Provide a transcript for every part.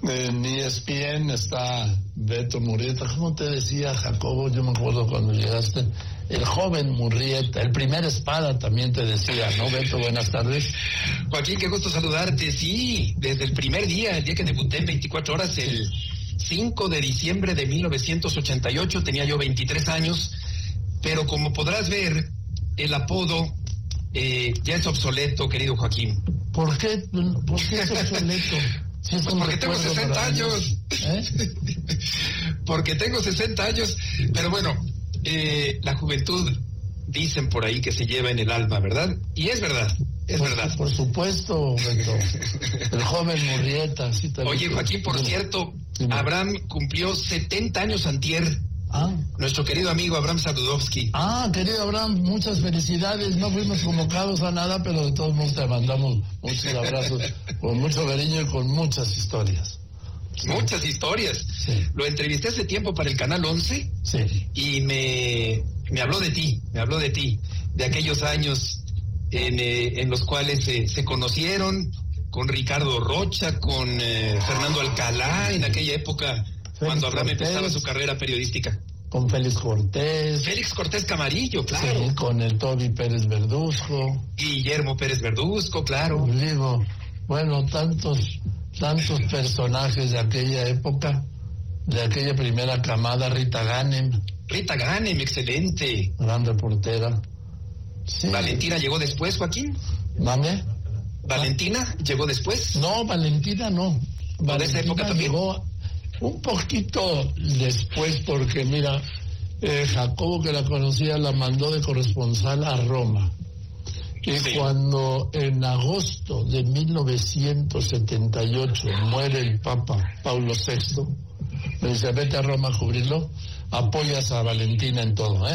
En ESPN está Beto Murrieta. ¿Cómo te decía, Jacobo? Yo me acuerdo cuando llegaste. El joven Murrieta, el primer espada también te decía, ¿no, Beto? Buenas tardes. Joaquín, qué gusto saludarte. Sí, desde el primer día, el día que debuté en 24 horas, el 5 de diciembre de 1988, tenía yo 23 años, pero como podrás ver, el apodo ya es obsoleto, querido Joaquín. ¿Por qué es obsoleto? Si es pues porque tengo 60 años. Porque tengo 60 años, pero bueno, la juventud, dicen por ahí que se lleva en el alma, ¿verdad? Y es verdad, es verdad. Por supuesto, Beto. El joven Murrieta. Sí, oye, Joaquín, por cierto, dime. Abraham cumplió 70 años antier. Nuestro querido amigo Abraham Sadudowski. Querido Abraham, muchas felicidades. No fuimos convocados a nada, pero de todos modos te mandamos muchos abrazos con mucho cariño y con muchas historias. Muchas historias. Sí. Lo entrevisté hace tiempo para el Canal 11. Sí. Y me habló de ti, de aquellos años en los cuales se conocieron con Ricardo Rocha, con Fernando Alcalá, en aquella época cuando Abraham empezaba su carrera periodística. Con Félix Cortés. Félix Cortés Camarillo, claro. Sí, con el Toby Pérez Verduzco. Guillermo Pérez Verduzco, claro. Digo, bueno, tantos personajes de aquella época, de aquella primera camada. Rita Ganem, excelente. Gran reportera. Sí. ¿Valentina llegó después, Joaquín? ¿Mande? ¿Valentina llegó después? No, Valentina no. Valentina de esa época también. Llegó un poquito después porque, mira, Jacobo, que la conocía, la mandó de corresponsal a Roma. Y sí. Cuando en agosto de 1978 muere el Papa Paulo VI, me dice, vete a Roma a cubrirlo, apoyas a Valentina en todo,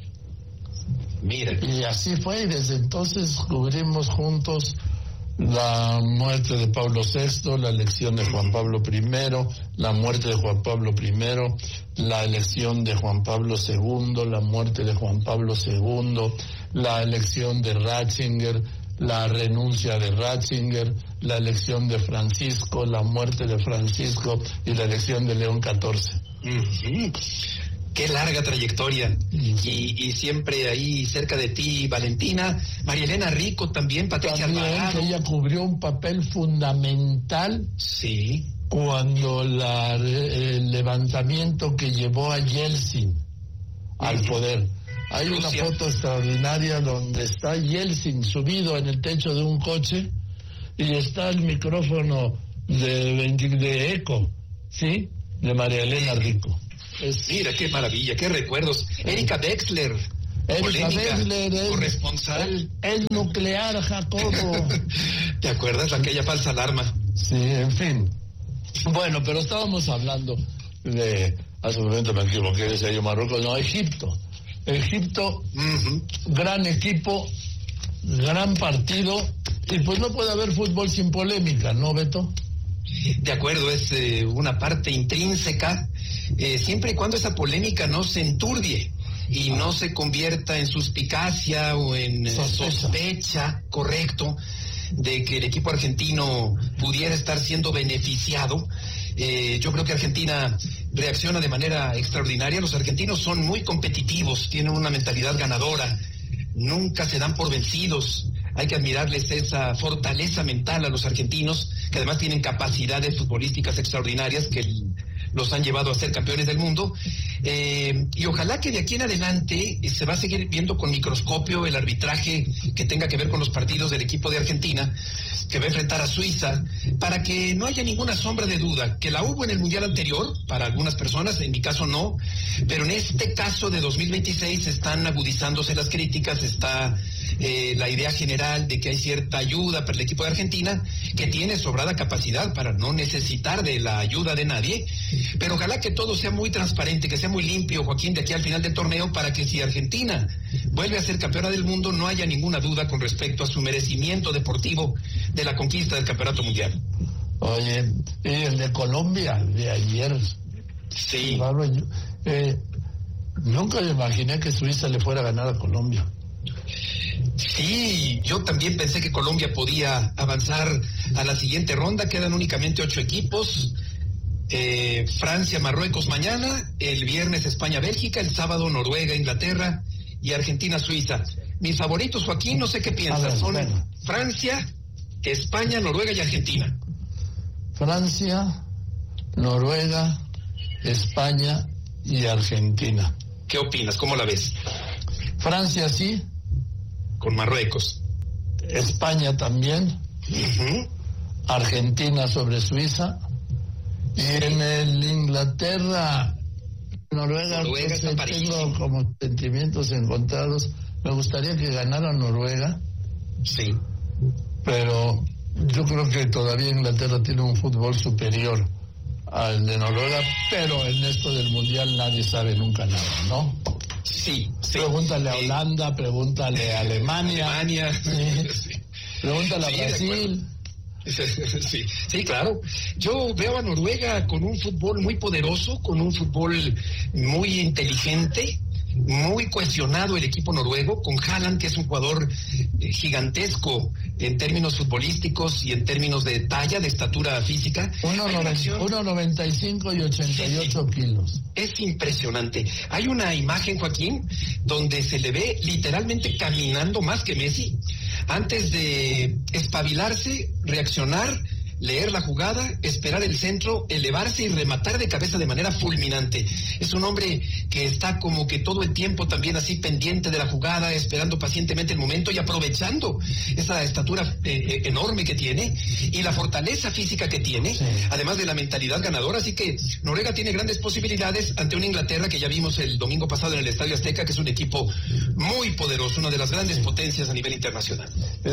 Mira. Y así fue, y desde entonces cubrimos juntos la muerte de Pablo VI, la elección de Juan Pablo I, la muerte de Juan Pablo I, la elección de Juan Pablo II, la muerte de Juan Pablo II, la elección de Ratzinger, la renuncia de Ratzinger, la elección de Francisco, la muerte de Francisco y la elección de León XIV. Uh-huh. Qué larga trayectoria. Y siempre ahí cerca de ti, Valentina, María Elena Rico también, Patricia Alvarado. Ella cubrió un papel fundamental. Sí. Cuando el levantamiento que llevó a Yeltsin al poder. Hay una foto extraordinaria donde está Yeltsin subido en el techo de un coche y está el micrófono de eco, ¿sí? De María Elena Rico. Mira, qué maravilla, qué recuerdos. Erika Wexler, corresponsal. El nuclear, Jacobo. ¿Te acuerdas de aquella falsa alarma? Sí, en fin. Bueno, pero estábamos hablando de... Hace un momento me equivoqué, decía yo Marruecos, no, Egipto. Egipto, gran equipo, gran partido, y pues no puede haber fútbol sin polémica, ¿no, Beto? De acuerdo, es una parte intrínseca, siempre y cuando esa polémica no se enturbie y no se convierta en suspicacia o en sospecha, correcto, de que el equipo argentino pudiera estar siendo beneficiado. Yo creo que Argentina reacciona de manera extraordinaria. Los argentinos son muy competitivos, tienen una mentalidad ganadora, nunca se dan por vencidos. Hay que admirarles esa fortaleza mental a los argentinos, que además tienen capacidades futbolísticas extraordinarias que los han llevado a ser campeones del mundo. Y ojalá que de aquí en adelante se va a seguir viendo con microscopio el arbitraje que tenga que ver con los partidos del equipo de Argentina, que va a enfrentar a Suiza, para que no haya ninguna sombra de duda, que la hubo en el Mundial anterior, para algunas personas, en mi caso no, pero en este caso de 2026 están agudizándose las críticas, está la idea general de que hay cierta ayuda para el equipo de Argentina, que tiene sobrada capacidad para no necesitar de la ayuda de nadie, pero ojalá que todo sea muy transparente, que sea muy limpio, Joaquín, de aquí al final del torneo, para que si Argentina vuelve a ser campeona del mundo, no haya ninguna duda con respecto a su merecimiento deportivo de la conquista del campeonato mundial. Oye, el de Colombia, de ayer. Sí. Nunca me imaginé que Suiza le fuera a ganar a Colombia. Sí, yo también pensé que Colombia podía avanzar a la siguiente ronda. Quedan únicamente 8 equipos. Francia, Marruecos mañana, el viernes España, Bélgica, el sábado Noruega, Inglaterra y Argentina, Suiza. Mis favoritos, Joaquín, no sé qué piensas, son Francia, España, Noruega y Argentina. Francia, Noruega, España y Argentina. ¿Qué opinas? ¿Cómo la ves? Francia sí. Con Marruecos. España también. Argentina sobre Suiza. Y en el Inglaterra, Noruega pues, tengo como sentimientos encontrados. Me gustaría que ganara Noruega. Sí. Pero yo creo que todavía Inglaterra tiene un fútbol superior al de Noruega, pero en esto del Mundial nadie sabe nunca nada, ¿no? Sí. Pregúntale a Holanda, pregúntale a Alemania. Sí. Pregúntale a Brasil. Sí, claro. Yo veo a Noruega con un fútbol muy poderoso, con un fútbol muy inteligente, muy cohesionado el equipo noruego, con Haaland, que es un jugador gigantesco en términos futbolísticos y en términos de talla, de estatura física. 1,95 y 88 kilos. Es impresionante. Hay una imagen, Joaquín, donde se le ve literalmente caminando más que Messi, antes de espabilarse, reaccionar, leer la jugada, esperar el centro, elevarse y rematar de cabeza de manera fulminante. Es un hombre que está como que todo el tiempo también así pendiente de la jugada, esperando pacientemente el momento y aprovechando esa estatura enorme que tiene y la fortaleza física que tiene, además de la mentalidad ganadora. Así que Noruega tiene grandes posibilidades ante una Inglaterra que ya vimos el domingo pasado en el Estadio Azteca, que es un equipo muy poderoso, una de las grandes potencias a nivel internacional.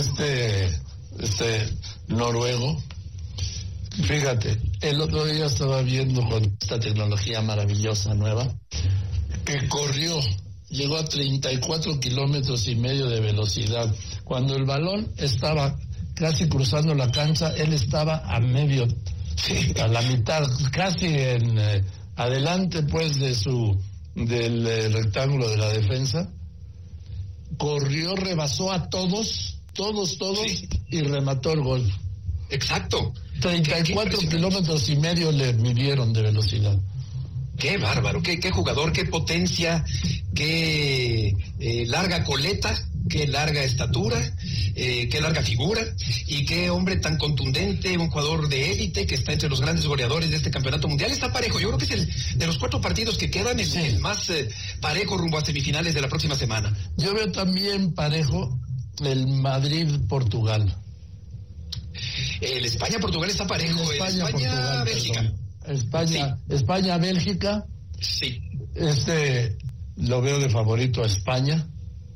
Este noruego, fíjate, el otro día estaba viendo con esta tecnología maravillosa nueva, que llegó a 34 kilómetros y medio de velocidad. Cuando el balón estaba casi cruzando la cancha, él estaba a la mitad, casi adelante pues del rectángulo de la defensa. Corrió, rebasó a todos, y remató el gol. Exacto. 34 kilómetros y medio le midieron de velocidad. Qué bárbaro, qué jugador, qué potencia, qué larga coleta, qué larga estatura, qué larga figura y qué hombre tan contundente, un jugador de élite que está entre los grandes goleadores de este campeonato mundial. Está parejo, yo creo que es el de los 4 partidos que quedan el más parejo rumbo a semifinales de la próxima semana. Yo veo también parejo el Madrid-Portugal. El España-Portugal está parejo. España-Bélgica. España-Bélgica. Sí. Lo veo de favorito a España.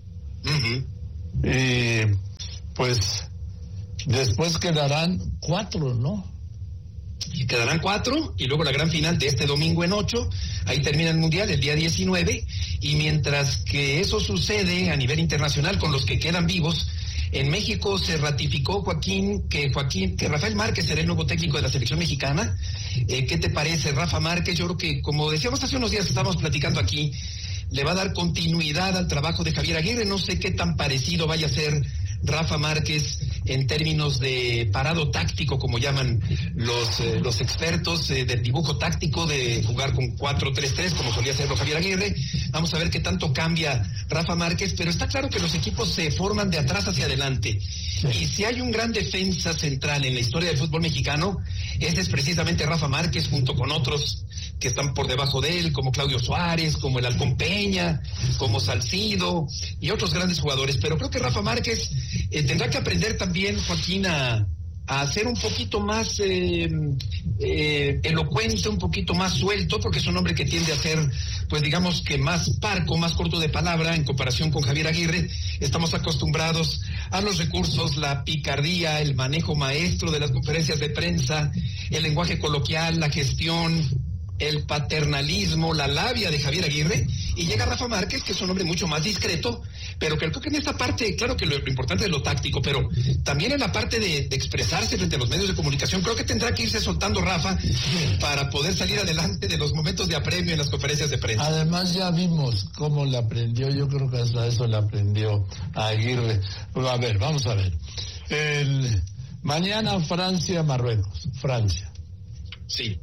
Y pues después quedarán 4, ¿no? Quedarán 4 y luego la gran final de este domingo en 8. Ahí termina el Mundial el día 19. Y mientras que eso sucede a nivel internacional con los que quedan vivos, en México se ratificó, Joaquín, que Rafael Márquez será el nuevo técnico de la selección mexicana. ¿Qué te parece, Rafa Márquez? Yo creo que, como decíamos hace unos días que estábamos platicando aquí, le va a dar continuidad al trabajo de Javier Aguirre. No sé qué tan parecido vaya a ser Rafa Márquez en términos de parado táctico, como llaman los expertos, del dibujo táctico, de jugar con 4-3-3, como solía hacerlo Javier Aguirre. Vamos a ver qué tanto cambia Rafa Márquez, pero está claro que los equipos se forman de atrás hacia adelante. Y si hay un gran defensa central en la historia del fútbol mexicano, ese es precisamente Rafa Márquez, junto con otros que están por debajo de él, como Claudio Suárez, como el Halcón Peña, como Salcido y otros grandes jugadores. Pero creo que Rafa Márquez tendrá que aprender también, Joaquín, a ser un poquito más elocuente, un poquito más suelto, porque es un hombre que tiende a ser, pues digamos que más parco, más corto de palabra en comparación con Javier Aguirre. Estamos acostumbrados a los recursos, la picardía, el manejo maestro de las conferencias de prensa, el lenguaje coloquial, la gestión, el paternalismo, la labia de Javier Aguirre, y llega Rafa Márquez, que es un hombre mucho más discreto, pero creo que en esta parte, claro que lo importante es lo táctico, pero también en la parte de expresarse frente a los medios de comunicación, creo que tendrá que irse soltando Rafa para poder salir adelante de los momentos de apremio en las conferencias de prensa. Además ya vimos cómo le aprendió, yo creo que hasta eso le aprendió a Aguirre. A ver, vamos a ver. Mañana Francia-Marruecos. Francia. Sí.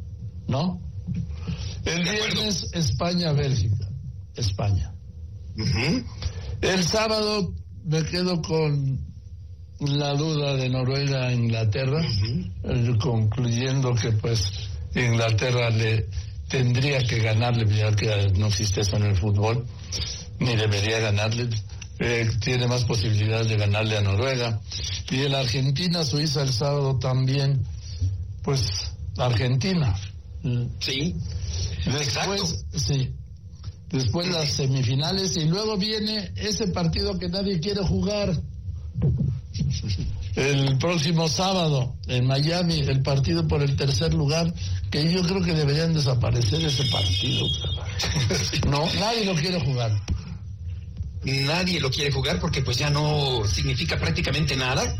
¿no? El viernes España-Bélgica. España. Uh-huh. El sábado me quedo con la duda de Noruega-Inglaterra, concluyendo que pues Inglaterra le tendría que ganarle, ya que no existe eso en el fútbol, ni debería ganarle. Tiene más posibilidades de ganarle a Noruega. Y el Argentina-Suiza el sábado también, pues Argentina. Sí. Después, sí. Después las semifinales y luego viene ese partido que nadie quiere jugar. El próximo sábado en Miami, el partido por el tercer lugar, que yo creo que deberían desaparecer ese partido. No, nadie lo quiere jugar. Nadie lo quiere jugar porque pues ya no significa prácticamente nada.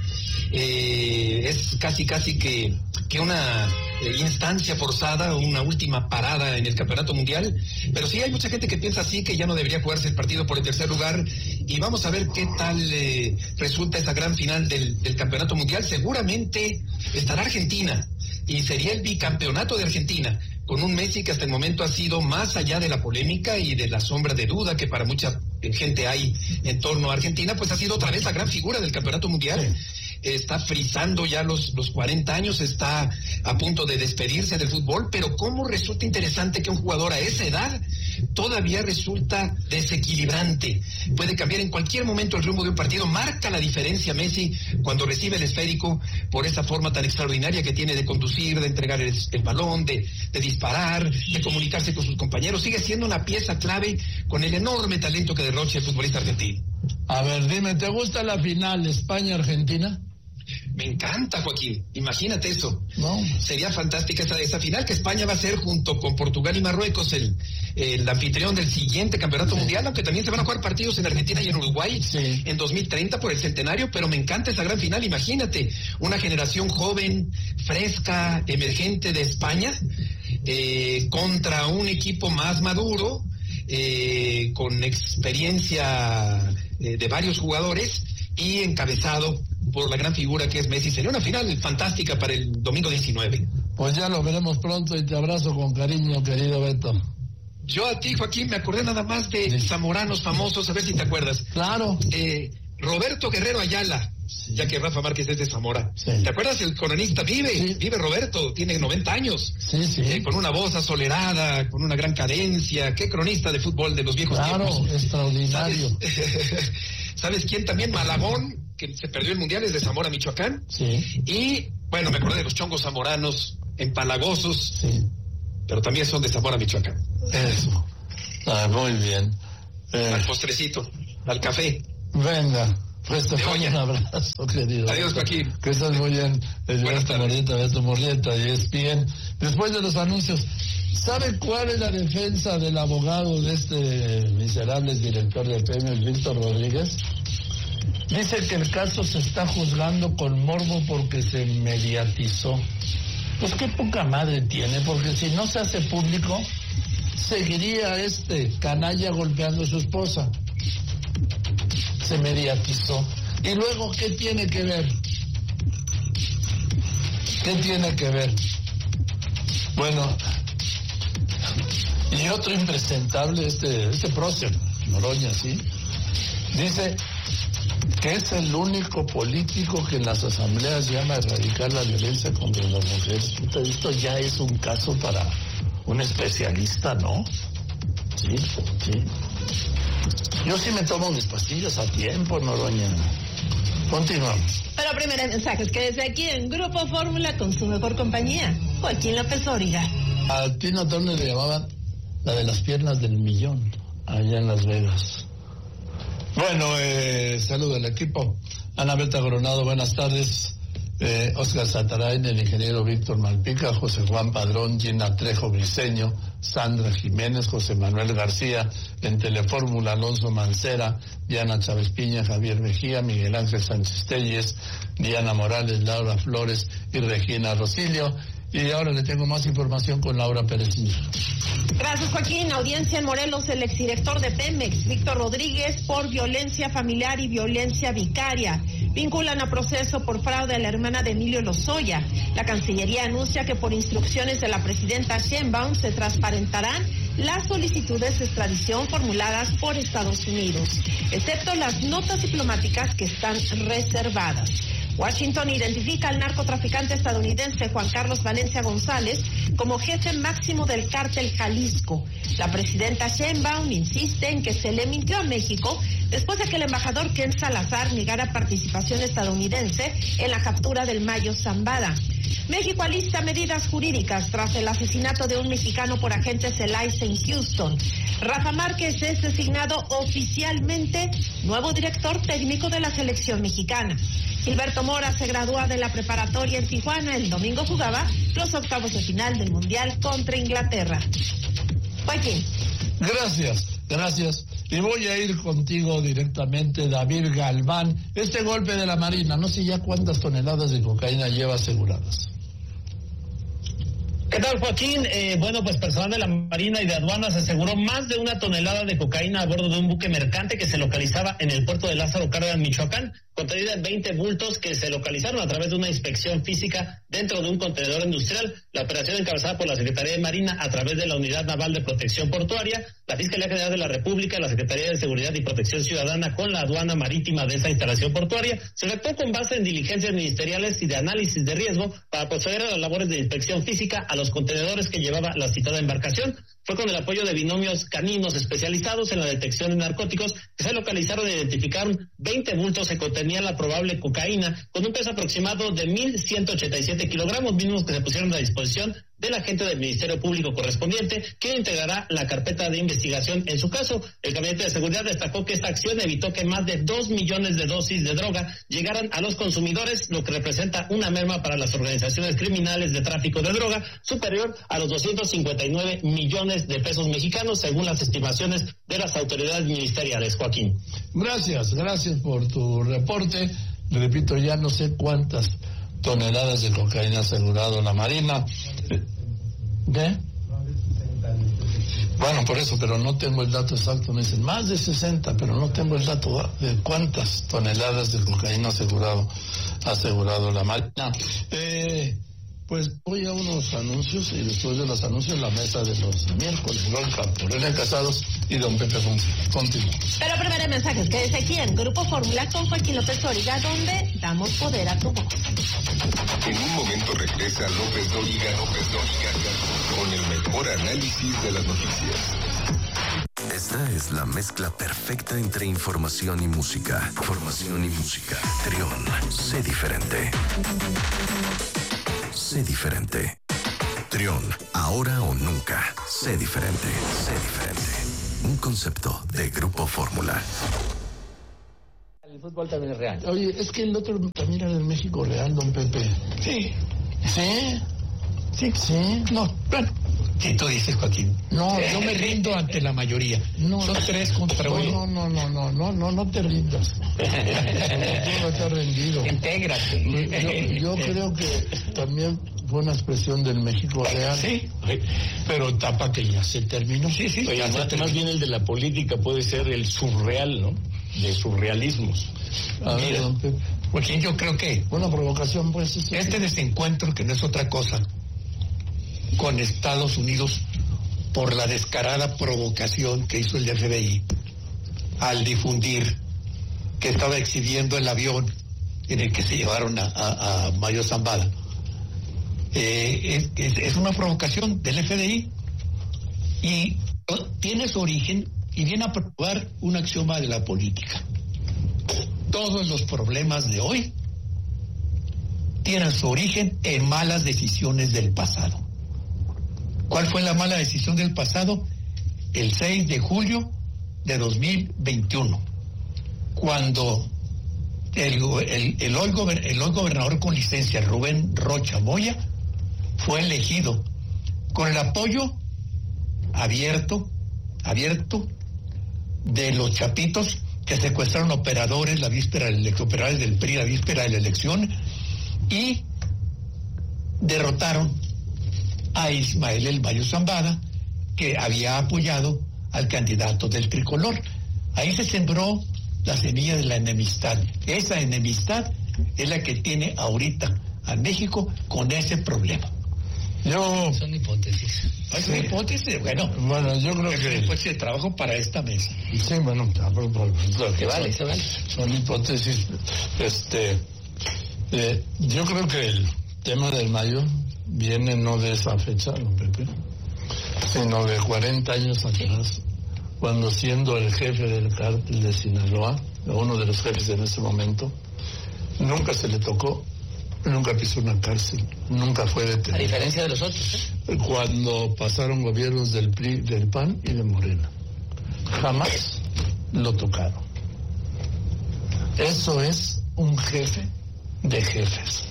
Es casi que una instancia forzada, una última parada en el campeonato mundial, pero sí hay mucha gente que piensa así, que ya no debería jugarse el partido por el tercer lugar, y vamos a ver qué tal resulta esa gran final del campeonato mundial. Seguramente estará Argentina y sería el bicampeonato de Argentina, con un Messi que hasta el momento ha sido, más allá de la polémica y de la sombra de duda que para mucha gente hay en torno a Argentina, pues ha sido otra vez la gran figura del campeonato mundial. Sí. Está frisando ya los 40 años, está a punto de despedirse del fútbol, pero cómo resulta interesante que un jugador a esa edad todavía resulta desequilibrante. Puede cambiar en cualquier momento el rumbo de un partido. Marca la diferencia Messi cuando recibe el esférico, por esa forma tan extraordinaria que tiene de conducir, de entregar el balón, de disparar, de comunicarse con sus compañeros. Sigue siendo una pieza clave con el enorme talento que derrocha el futbolista argentino. A ver, dime, ¿te gusta la final España-Argentina? Me encanta, Joaquín. Imagínate eso. No. Sería fantástica esa final, que España va a ser, junto con Portugal y Marruecos, el anfitrión del siguiente campeonato mundial, aunque también se van a jugar partidos en Argentina y en Uruguay en 2030 por el centenario, pero me encanta esa gran final. Imagínate, una generación joven, fresca, emergente de España, contra un equipo más maduro, con experiencia de varios jugadores y encabezado por la gran figura que es Messi. Sería una final fantástica para el domingo 19. Pues ya lo veremos pronto y te abrazo con cariño, querido Beto. Yo a ti, Joaquín, me acordé nada más de zamoranos famosos, a ver si te acuerdas. Claro. Roberto Guerrero Ayala, ya que Rafa Márquez es de Zamora. Sí. ¿Te acuerdas? El cronista vive Roberto, tiene 90 años. Sí. Con una voz asolerada, con una gran cadencia. Qué cronista de fútbol de los viejos tiempos. Claro, extraordinario. ¿Sabes quién también? Malagón, que se perdió el mundial, es de Zamora, Michoacán. Sí. Y, bueno, me acordé de los chongos zamoranos, empalagosos. Sí. Pero también son de Zamora, Michoacán. Eso. Muy bien. Al postrecito, al café. Venga, pues te mando un abrazo, querido. Adiós, Joaquín. Que estás muy bien. Beto Murrieta, y ESPN. Después de los anuncios, ¿sabe cuál es la defensa del abogado de este miserable director de premios, Víctor Rodríguez? Dice que el caso se está juzgando con morbo porque se mediatizó. Pues qué poca madre tiene, porque si no se hace público, seguiría este canalla golpeando a su esposa. Se mediatizó. Y luego, ¿qué tiene que ver? ¿Qué tiene que ver? Bueno, y otro impresentable, este prócer, Noroña, ¿sí? Dice que es el único político que en las asambleas llama a erradicar la violencia contra las mujeres. Esto ya es un caso para un especialista, ¿no? Sí. Yo sí me tomo mis pastillas a tiempo, Noroña. Continuamos. Pero primero mensajes que desde aquí en Grupo Fórmula con su mejor compañía, Joaquín López Dóriga. A Tina Turner le llamaban la de las piernas del millón, allá en Las Vegas. Bueno, saludo al equipo. Ana Berta Coronado, buenas tardes. Oscar Satarain, el ingeniero Víctor Malpica, José Juan Padrón, Gina Trejo Briceño, Sandra Jiménez, José Manuel García, en Telefórmula Alonso Mancera, Diana Chávez Piña, Javier Mejía, Miguel Ángel Sánchez Telles, Diana Morales, Laura Flores y Regina Rosilio. Y ahora le tengo más información con Laura Pérez. Gracias, Joaquín. Audiencia en Morelos, el exdirector de Pemex, Víctor Rodríguez, por violencia familiar y violencia vicaria. Vinculan a proceso por fraude a la hermana de Emilio Lozoya. La Cancillería anuncia que por instrucciones de la presidenta Sheinbaum se transparentarán las solicitudes de extradición formuladas por Estados Unidos, excepto las notas diplomáticas que están reservadas. Washington identifica al narcotraficante estadounidense Juan Carlos Valencia González como jefe máximo del cártel Jalisco. La presidenta Sheinbaum insiste en que se le mintió a México después de que el embajador Ken Salazar negara participación estadounidense en la captura del Mayo Zambada. México alista medidas jurídicas tras el asesinato de un mexicano por agentes CELAIS en Houston. Rafa Márquez es designado oficialmente nuevo director técnico de la selección mexicana. Gilberto Mora se gradúa de la preparatoria en Tijuana. El domingo jugaba los octavos de final del Mundial contra Inglaterra. Joaquín. Gracias. Y voy a ir contigo directamente, David Galván. Este golpe de la Marina, no sé ya cuántas toneladas de cocaína lleva aseguradas. ¿Qué tal, Joaquín? Bueno, pues personal de la Marina y de Aduanas aseguró más de 1 tonelada de cocaína a bordo de un buque mercante que se localizaba en el puerto de Lázaro Cárdenas, Michoacán, contenida en 20 bultos que se localizaron a través de una inspección física dentro de un contenedor industrial. La operación encabezada por la Secretaría de Marina a través de la Unidad Naval de Protección Portuaria, la Fiscalía General de la República, la Secretaría de Seguridad y Protección Ciudadana con la aduana marítima de esa instalación portuaria, se efectuó con base en diligencias ministeriales y de análisis de riesgo para proceder a las labores de inspección física a los contenedores que llevaba la citada embarcación. Fue con el apoyo de binomios caninos especializados en la detección de narcóticos que se localizaron e identificaron 20 bultos que contenían la probable cocaína con un peso aproximado de 1.187 kilogramos, mismos que se pusieron a disposición del agente del Ministerio Público correspondiente, que integrará la carpeta de investigación en su caso. El Gabinete de Seguridad destacó que esta acción evitó que más de 2 millones de dosis de droga llegaran a los consumidores, lo que representa una merma para las organizaciones criminales de tráfico de droga superior a los 259 millones de pesos mexicanos, según las estimaciones de las autoridades ministeriales. Joaquín. Gracias por tu reporte. Repito, ya no sé cuántas toneladas de cocaína ha asegurado la Marina. ¿Qué? Bueno, por eso, pero no tengo el dato exacto. Me dicen más de 60, pero no tengo el dato de cuántas toneladas de cocaína ha asegurado la Marina. Pues voy a unos anuncios y después de los anuncios la mesa de los miércoles, por Elena Casados y don Pepe Fonsi. Continuamos. Pero primero mensajes, quédese aquí en Grupo Fórmula con Joaquín López Dóriga, donde damos poder a tu voz. En un momento regresa López Dóriga con el mejor análisis de las noticias. Esta es la mezcla perfecta entre información y música. Trión, sé diferente. Sé diferente. Trión, ahora o nunca. Sé diferente. Un concepto de Grupo Fórmula. El fútbol también es real. Oye, es que el otro también era del México real, don Pepe. Sí. Sí. No, bueno. ¿Qué tú dices, Joaquín? No, yo me rindo ante la mayoría. No, son 3 contra 1. No te rindas. Tú no estás rendido. Intégrate. Yo creo que también fue una expresión del México real. Sí, pero tapa que ya se terminó. Sí. Oye, más bien el de la política puede ser el surreal, ¿no? De surrealismos. A ver, don Pepe. Joaquín, yo creo que una provocación, pues. Este desencuentro, que no es otra cosa, con Estados Unidos por la descarada provocación que hizo el FBI al difundir que estaba exhibiendo el avión en el que se llevaron a Mayo Zambada. Es una provocación del FBI y tiene su origen y viene a probar un axioma de la política. Todos los problemas de hoy tienen su origen en malas decisiones del pasado. ¿Cuál fue la mala decisión del pasado? El 6 de julio de 2021, cuando el hoy gobernador con licencia, Rubén Rocha Moya, fue elegido con el apoyo abierto de los chapitos que secuestraron operadores operadores del PRI la víspera de la elección y derrotaron a Ismael El Mayo Zambada, que había apoyado al candidato del tricolor. Ahí se sembró la semilla de la enemistad. Esa enemistad es la que tiene ahorita a México con ese problema. Son hipótesis. Son hipótesis, bueno, yo creo que hipótesis de trabajo para esta mesa. Sí, bueno, se vale. Son hipótesis. Yo creo que el tema del Mayo viene no de esa fecha, ¿no, Pepe? Sino de 40 años atrás, cuando siendo el jefe del cártel de Sinaloa, uno de los jefes en ese momento, nunca se le tocó, nunca pisó una cárcel, nunca fue detenido. A diferencia de los otros. Cuando pasaron gobiernos del PRI, del PAN y de Morena, jamás lo tocaron. Eso es un jefe de jefes.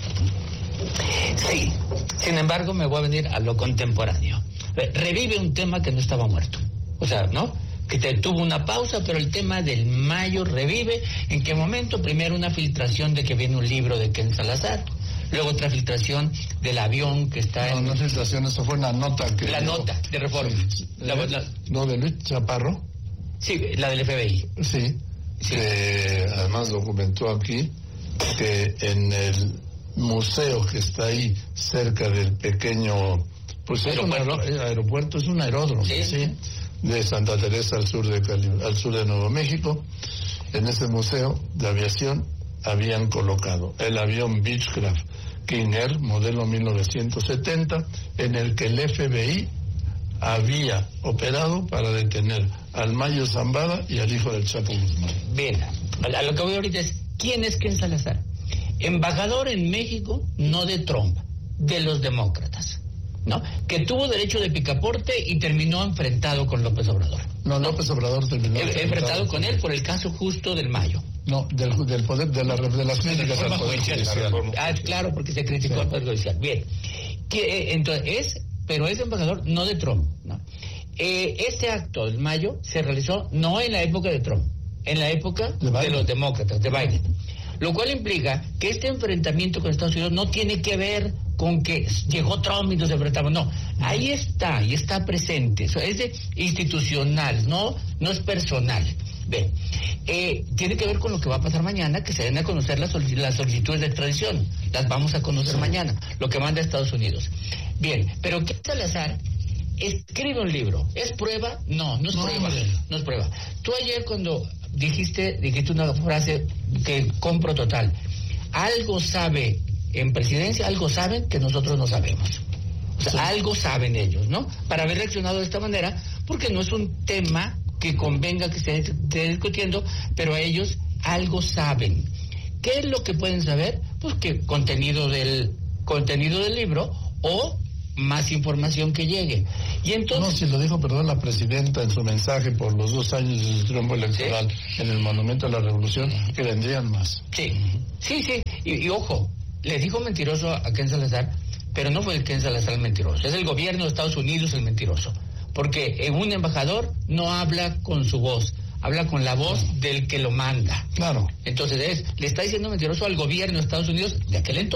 Sí, sin embargo me voy a venir a lo contemporáneo. Revive un tema que no estaba muerto. O sea, ¿no? Que tuvo una pausa, pero el tema del Mayo revive. ¿En qué momento? Primero una filtración de que viene un libro de Ken Salazar. Luego otra filtración del avión que está No, filtración, eso fue una nota que... La nota de Reforma. Sí. ¿No de Luis Chaparro? Sí, la del FBI. Sí, que además documentó aquí que en el museo que está ahí cerca del pequeño... Pues aeropuerto, es un aeródromo, ¿sí? De Santa Teresa al sur de Nuevo México. En ese museo de aviación habían colocado el avión Beechcraft King Air, modelo 1970, en el que el FBI había operado para detener al Mayo Zambada y al hijo del Chapo Guzmán. Bien, a lo que voy ahorita es, ¿quién es Ken Salazar? Embajador en México, no de Trump, de los demócratas, ¿no? Que tuvo derecho de picaporte y terminó enfrentado con López Obrador. No, López Obrador terminó enfrentado con él por el caso justo del Mayo. No, del poder, de las críticas al Poder Judicial. Claro, porque se criticó al Poder Judicial. Bien, entonces pero es embajador no de Trump, ¿no? Este acto del Mayo se realizó no en la época de Trump, en la época de los demócratas, de Biden. Lo cual implica que este enfrentamiento con Estados Unidos no tiene que ver con que llegó Trump y nos enfrentamos, no. Ahí está, y está presente. Eso es institucional, no es personal. Bien, tiene que ver con lo que va a pasar mañana, que se den a conocer las solicitudes de extradición. Las vamos a conocer mañana, lo que manda Estados Unidos. Bien, pero Ken Salazar escribe un libro. ¿Es prueba? No es prueba. No es prueba. Tú ayer cuando dijiste una frase que compro total. Algo sabe en presidencia, algo saben que nosotros no sabemos. O sea, algo saben ellos, ¿no? Para haber reaccionado de esta manera, porque no es un tema que convenga que se esté discutiendo, pero ellos algo saben. ¿Qué es lo que pueden saber? Pues que contenido del libro o más información que llegue. Y entonces... No, si lo dijo, la presidenta en su mensaje por los 2 años del triunfo electoral en el Monumento a la Revolución, que vendrían más. Sí. Y ojo, le dijo mentiroso a Ken Salazar, pero no fue el Ken Salazar el mentiroso, es el gobierno de Estados Unidos el mentiroso. Porque un embajador no habla con su voz, habla con la voz del que lo manda. Claro. Entonces le está diciendo mentiroso al gobierno de Estados Unidos de aquel entonces.